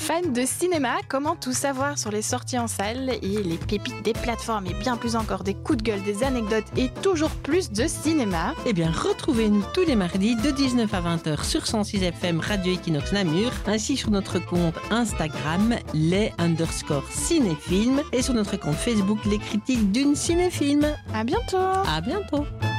Fan de cinéma, comment tout savoir sur les sorties en salle et les pépites des plateformes et bien plus encore des coups de gueule, des anecdotes et toujours plus de cinéma? Eh bien, retrouvez-nous tous les mardis de 19 à 20h sur 106 FM Radio Equinox Namur, ainsi sur notre compte Instagram les_cinéphiles et sur notre compte Facebook Les Critiques d'une cinéfilm. À bientôt! À bientôt!